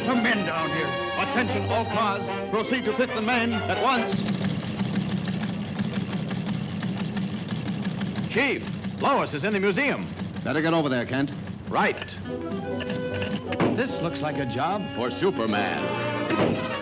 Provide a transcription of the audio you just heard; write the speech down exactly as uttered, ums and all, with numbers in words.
some men down here. Attention, all cars. Proceed to Fifth and Main at once. Chief, Lois is in the museum. Better get over there, Kent. Right. This looks like a job for Superman.